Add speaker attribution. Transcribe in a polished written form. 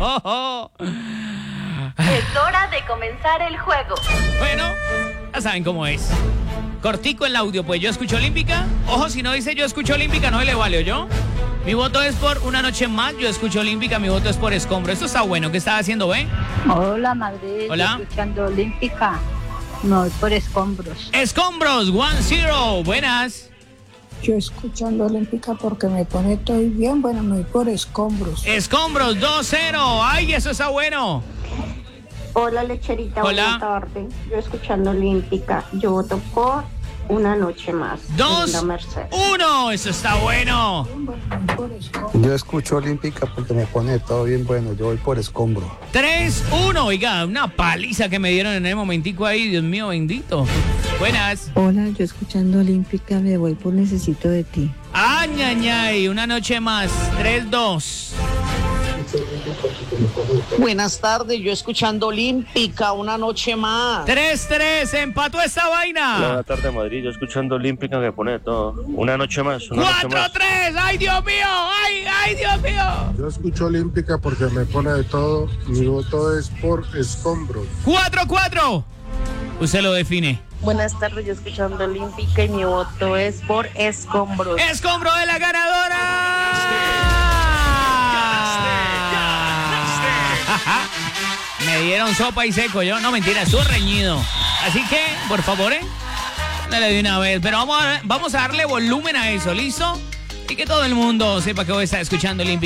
Speaker 1: Es hora de comenzar el juego.
Speaker 2: Bueno, ya saben cómo es. Cortico el audio, pues yo escucho Olímpica. Ojo, si no dice yo escucho Olímpica, no le vale, ¿yo? Mi voto es por Una Noche Más, yo escucho Olímpica, mi voto es por Escombro. Esto está bueno, ¿qué estaba haciendo, ve?
Speaker 3: Hola, Madrid.
Speaker 2: Hola.
Speaker 3: Escuchando Olímpica. No, por Escombros.
Speaker 2: Escombros, 1-0, buenas.
Speaker 4: Yo escuchando Olímpica porque me pone todo bien, bueno, me voy por Escombros.
Speaker 2: Escombros, 2-0, ay, eso está bueno.
Speaker 5: Hola, lecherita,
Speaker 2: Hola.
Speaker 5: buena tarde. Yo escuchando Olímpica, yo voto por Una Noche Más.
Speaker 2: 2-1, eso está bueno.
Speaker 6: Yo escucho Olímpica porque me pone todo bien bueno. Yo voy por Escombro.
Speaker 2: 3-1, oiga, una paliza que me dieron en el momentico ahí, Dios mío bendito. Buenas.
Speaker 7: Hola, yo escuchando Olímpica me voy por Necesito de ti.
Speaker 2: Añañay, Una Noche Más, 3-2.
Speaker 8: Buenas tardes, yo escuchando Olímpica, Una Noche Más.
Speaker 2: 3-3, empató esta vaina.
Speaker 9: Buenas tardes, Madrid. Yo escuchando Olímpica que pone todo. Una noche más.
Speaker 2: 4-3, ay Dios mío, ay Dios mío.
Speaker 10: Yo escucho Olímpica porque me pone de todo. Mi voto es por Escombros.
Speaker 2: 4-4. Usted lo define.
Speaker 11: Buenas tardes, yo escuchando Olímpica y mi voto es por Escombros.
Speaker 2: Escombro de la ganadora. Me dieron sopa y seco yo. No, mentira, estuvo reñido. Así que, por favor, dale de una vez. Pero vamos a darle volumen a eso, ¿listo? Y que todo el mundo sepa que voy a estar escuchando Olímpica.